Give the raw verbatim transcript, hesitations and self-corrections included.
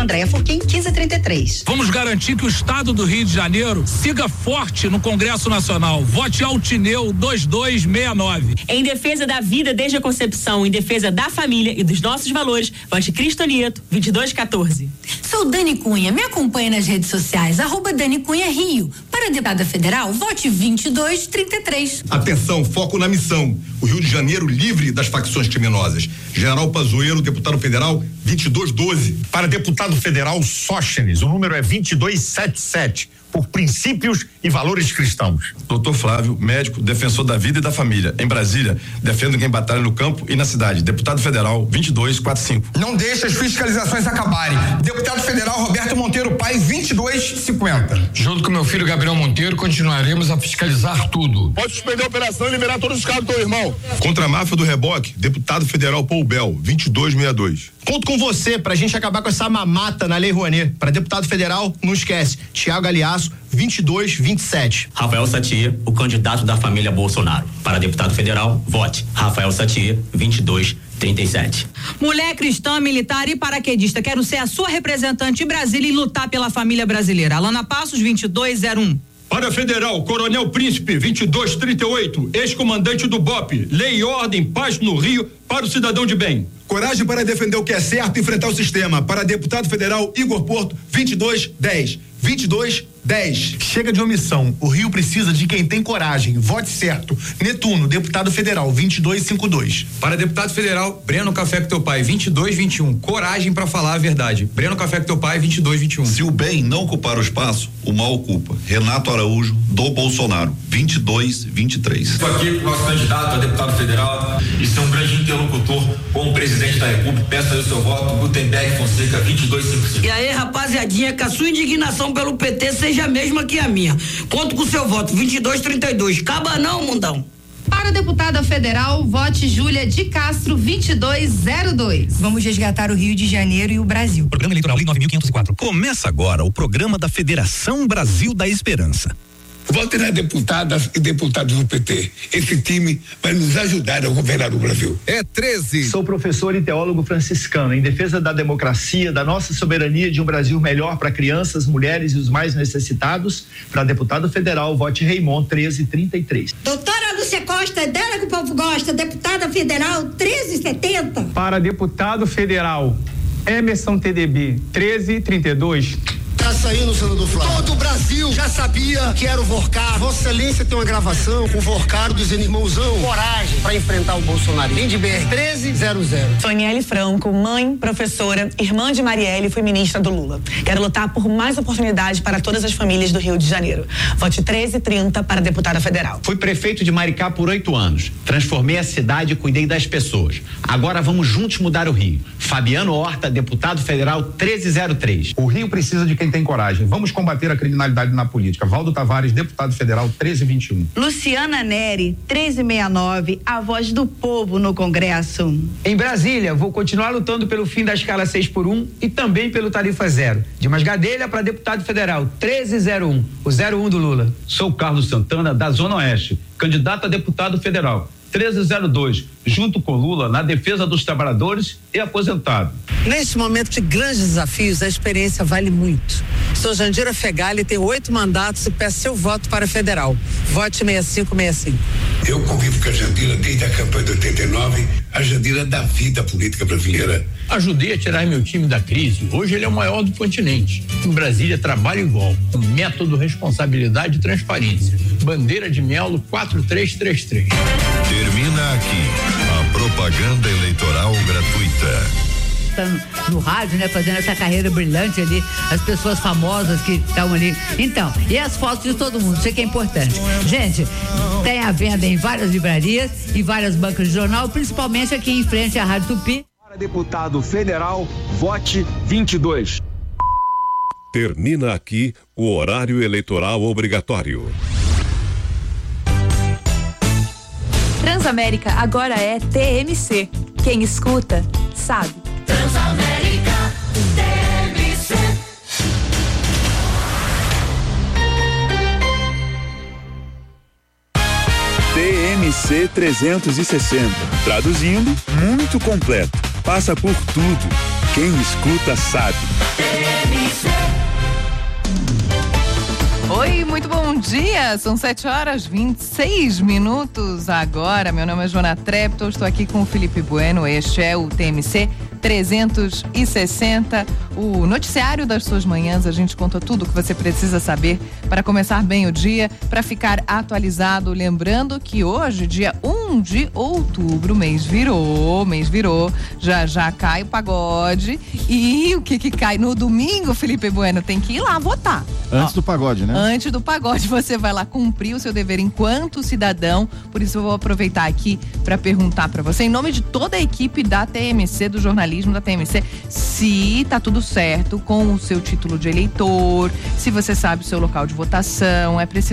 Rua Andréia Furquim, quinze trinta e três. Vamos garantir que o estado do Rio de Janeiro siga forte no Congresso Nacional. Vote Altineu dois dois seis nove. Em defesa da vida desde a concepção, em defesa da família e dos nossos valores, vote Cristo Nieto, vinte e dois quatorze. Sou Dani Cunha, me acompanhe nas redes sociais, arroba Dani Cunha Rio. Para deputada federal, vote vinte e dois trinta e três. Atenção, foco na missão. O Rio de Janeiro livre das facções criminosas. General Pazuello, deputado federal, vinte e dois doze. Para deputado federal, Sóstenes, o número é vinte e dois setenta e sete. Por princípios e valores cristãos. Doutor Flávio, médico, defensor da vida e da família. Em Brasília, defendo quem batalha no campo e na cidade. Deputado federal, vinte e dois quarenta e cinco. Não deixe as fiscalizações acabarem. Deputado federal Roberto Monteiro Paes, vinte e dois cinquenta. Junto com meu filho Gabriel Monteiro, continuaremos a fiscalizar tudo. Pode suspender a operação e liberar todos os carros do teu irmão. Contra a máfia do reboque, deputado federal Paul Bel, vinte e dois sessenta e dois. Conto com você pra gente acabar com essa mamata na Lei Rouanet. Para deputado federal, não esquece, Thiago Aliasso, vinte e dois vinte e sete. Rafael Satia, o candidato da família Bolsonaro. Para deputado federal, vote Rafael Satia, vinte e dois trinta e sete. Mulher cristã, militar e paraquedista. Quero ser a sua representante em Brasília e lutar pela família brasileira. Alana Passos, vinte e dois zero um. Para federal, Coronel Príncipe, vinte e dois trinta e oito, ex-comandante do B O P. Lei e ordem, paz no Rio, para o cidadão de bem. Coragem para defender o que é certo e enfrentar o sistema. Para deputado federal, Igor Porto, vinte e dois dez. vinte e dois dez. Chega de omissão. O Rio precisa de quem tem coragem. Vote certo. Netuno, deputado federal, vinte e dois cinquenta e dois. Para deputado federal, Breno Café com teu pai, vinte e dois vinte e um. Coragem para falar a verdade. Breno Café com teu pai, vinte e dois vinte e um. Se o bem não ocupar o espaço, o mal ocupa. Renato Araújo, do Bolsonaro, vinte e dois vinte e três. Estou aqui com o nosso candidato a deputado federal e ser um grande interlocutor com o presidente da República. Peço aí o seu voto, Gutenberg Fonseca, vinte e dois cinquenta e cinco. E aí, rapaziadinha, que a sua indignação pelo P T seja a mesma que a minha. Conto com o seu voto, vinte e dois trinta e dois. Caba não, mundão. Para deputada federal, vote Júlia de Castro, vinte e dois zero dois. Vamos resgatar o Rio de Janeiro e o Brasil. Programa Eleitoral Lei nove mil quinhentos e quatro. Começa agora o programa da Federação Brasil da Esperança. Vote nas deputadas e deputados do P T. Esse time vai nos ajudar a governar o Brasil. É treze. Sou professor e teólogo franciscano, em defesa da democracia, da nossa soberania, de um Brasil melhor para crianças, mulheres e os mais necessitados. Para deputado federal, vote Raymond, treze trinta e três. Doutora Lúcia Costa, é dela que o povo gosta, deputada federal, treze setenta. Para deputado federal, Emerson T D B, treze trinta e dois. Tá saindo, senador Flávio. Todo o Brasil já sabia que era o Vorcar. Vossa Excelência tem uma gravação com o Vorcar dizendo, irmãozão, coragem para enfrentar o Bolsonaro. Lindbergh, treze zero zero. Soniele Franco, mãe, professora, irmã de Marielle, foi ministra do Lula. Quero lutar por mais oportunidades para todas as famílias do Rio de Janeiro. Vote treze trinta para deputada federal. Fui prefeito de Maricá por oito anos. Transformei a cidade e cuidei das pessoas. Agora vamos juntos mudar o Rio. Fabiano Horta, deputado federal, treze zero três. O Rio precisa de quem tem coragem. Vamos combater a criminalidade na política. Valdo Tavares, deputado federal, treze vinte e um. Luciana Neri, treze sessenta e nove, a voz do povo no Congresso. Em Brasília, vou continuar lutando pelo fim da escala seis por um e também pelo tarifa zero. Dimas Gadelha para deputado federal, treze zero um, o zero um do Lula. Sou Carlos Santana, da Zona Oeste, candidato a deputado federal, treze zero dois, junto com Lula na defesa dos trabalhadores e aposentados. Neste momento de grandes desafios, a experiência vale muito. Sou Jandira Fegali, tenho oito mandatos e peço seu voto para federal. Vote sessenta e cinco sessenta e cinco. Eu convivo com a Jandira desde a campanha de oitenta e nove, a Jandira da vida política brasileira. Ajudei a tirar meu time da crise. Hoje ele é o maior do continente. Em Brasília, trabalho igual, com método, responsabilidade e transparência. Bandeira de Melo quatro três três três. Termina aqui a propaganda eleitoral gratuita. No rádio, né, fazendo essa carreira brilhante ali, as pessoas famosas que estão ali. Então, e as fotos de todo mundo, isso é que é importante. Gente, tem a venda em várias livrarias e várias bancas de jornal, principalmente aqui em frente à Rádio Tupi. Para deputado federal, vote vinte e dois. Termina aqui o horário eleitoral obrigatório. Transamérica agora é T M C. Quem escuta, sabe. Transamérica T M C. T M C trezentos e sessenta. Traduzindo, muito completo. Passa por tudo. Quem escuta sabe. Oi, muito bom dia. São sete horas e vinte e seis minutos agora. Meu nome é Joana Trepto, estou aqui com o Felipe Bueno. Este é o T M C trezentos e sessenta, o noticiário das suas manhãs. A gente conta tudo o que você precisa saber para começar bem o dia, para ficar atualizado. Lembrando que hoje, dia um de outubro, mês virou, mês virou, já já cai o pagode. E o que que cai no domingo, Felipe Bueno? Tem que ir lá votar. Antes Ó, do pagode, né? Antes do pagode, você vai lá cumprir o seu dever enquanto cidadão. Por isso eu vou aproveitar aqui para perguntar para você, em nome de toda a equipe da T M C, do jornalismo da T M C, se tá tudo certo com o seu título de eleitor, se você sabe o seu local de votação. É preciso